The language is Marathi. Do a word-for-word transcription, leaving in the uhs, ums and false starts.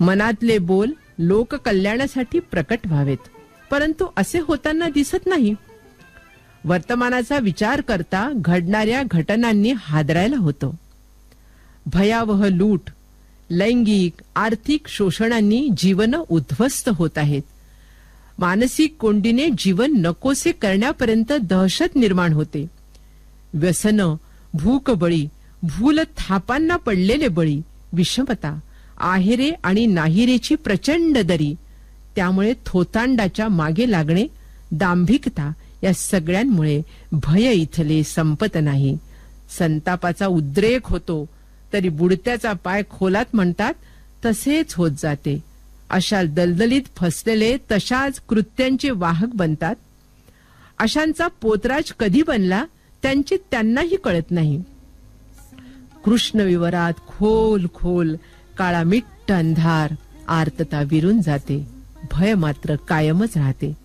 मनातले बोल लोककल्याणासाठी प्रकट व्हावेत, परंतु असे होताना दिसत नाही. वर्तमानाचा विचार करता घडणाऱ्या घटनांनी हादरायला होतं. भयावह लूट, लैंगिक आर्थिक शोषणांनी जीवन उद्ध्वस्त होत आहेत. मानसिक कोंडीने जीवन नकोसे करण्यापर्यंत दहशत निर्माण होते. व्यसन, भूकबळी, भूल थापांना पडलेले बळी, विषमता, आहेरे आणि नाहिरेची प्रचंड दरी, त्यामुळे थोतांडाच्या मागे लागणे, दांभिकता, या सगळ्यांमुळे भय इथले संपत नाही. संतापाचा उद्रेक होतो तरी बुडत्याचा पाय खोलात म्हणतात तसेच होत जाते. अशा दलदलीत फसलेले तशाच कृत्यांचे वाहक बनतात. अशांचा पोतराज कधी बनला त्यांची त्यांनाही कळत नाही. कृष्णविवरात खोल खोल काळामिट्ट अंधार, आर्तता विरून जाते, भय मात्र कायमच राहते.